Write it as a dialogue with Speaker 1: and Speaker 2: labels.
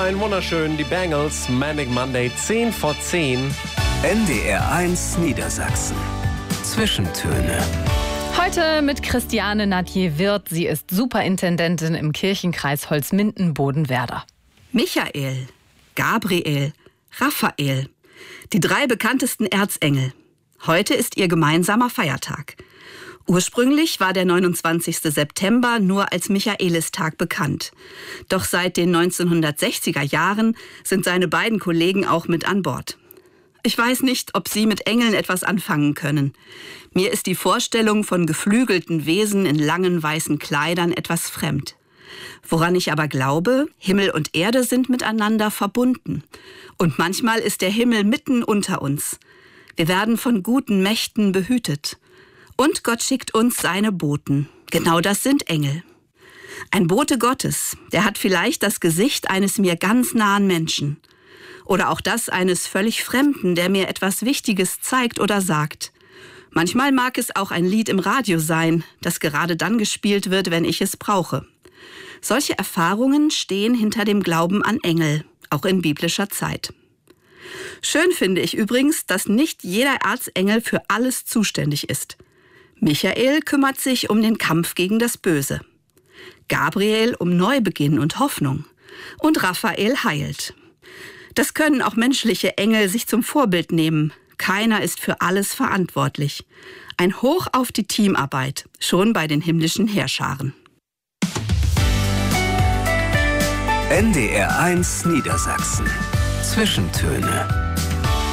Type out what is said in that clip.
Speaker 1: einen wunderschönen, die Bangles, Manic Monday, 10 vor 10.
Speaker 2: NDR 1 Niedersachsen. Zwischentöne.
Speaker 3: Heute mit Christiane Natje-Wirth. Sie ist Superintendentin im Kirchenkreis Holzminden-Bodenwerder.
Speaker 4: Michael, Gabriel, Raphael. Die 3 bekanntesten Erzengel. Heute ist ihr gemeinsamer Feiertag. Ursprünglich war der 29. September nur als Michaelistag bekannt. Doch seit den 1960er Jahren sind seine beiden Kollegen auch mit an Bord. Ich weiß nicht, ob Sie mit Engeln etwas anfangen können. Mir ist die Vorstellung von geflügelten Wesen in langen weißen Kleidern etwas fremd. Woran ich aber glaube, Himmel und Erde sind miteinander verbunden. Und manchmal ist der Himmel mitten unter uns. Wir werden von guten Mächten behütet. Und Gott schickt uns seine Boten. Genau das sind Engel. Ein Bote Gottes, der hat vielleicht das Gesicht eines mir ganz nahen Menschen. Oder auch das eines völlig Fremden, der mir etwas Wichtiges zeigt oder sagt. Manchmal mag es auch ein Lied im Radio sein, das gerade dann gespielt wird, wenn ich es brauche. Solche Erfahrungen stehen hinter dem Glauben an Engel, auch in biblischer Zeit. Schön finde ich übrigens, dass nicht jeder Erzengel für alles zuständig ist. Michael kümmert sich um den Kampf gegen das Böse. Gabriel um Neubeginn und Hoffnung. Und Raphael heilt. Das können auch menschliche Engel sich zum Vorbild nehmen. Keiner ist für alles verantwortlich. Ein Hoch auf die Teamarbeit, schon bei den himmlischen Heerscharen.
Speaker 2: NDR 1 Niedersachsen. Zwischentöne.